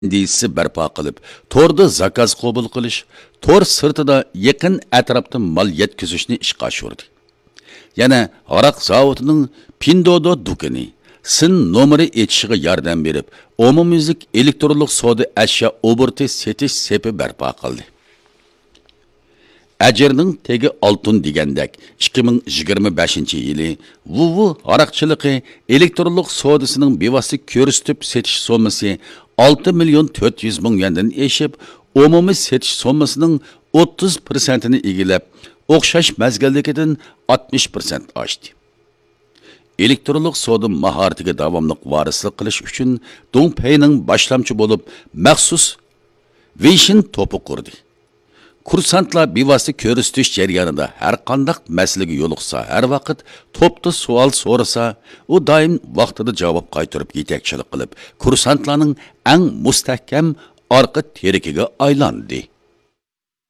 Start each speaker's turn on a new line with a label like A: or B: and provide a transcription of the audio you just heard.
A: deyisi barpo qilib, torda zakaz qabul qilish, tor sirtida yaqin atrofda mal yetkazishni ishga oshirdi. Yana aroq zavodining Pindodo dukani sin nomeri etishiga yordam berib, umumyuzlik elektronlik savdo ashyo oburti setish sepi barpo qildi. Ajirning tegi oltin degandek 2025-yili Vuvu aroqchiligi elektronlik savdosining bevosita ko'rsatib setish sommasi 6 million 400 ming yuandan eshib, umumiy setish sommasining 30%ni egilab, o'xshash mazgilligidan 60% oshdi. Elektronlik savdo mahoratiga davomli varislik qilish uchun Dongpayning boshlamchi bo'lib, maxsus Vision to'pi qurdi. Kursantlar bevosita ko'rsatish jarayonida har qanday masalaga yo'liqsa, har vaqt to'pda savol so'rasa, u doim vaqtida javob qaytarib yetakchilik qilib, kursantlarning eng mustahkam orqa terikiga aylandi.